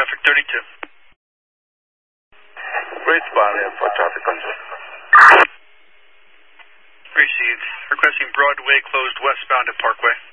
traffic 32. Responding for traffic control. Received. Requesting Broadway closed westbound at Parkway.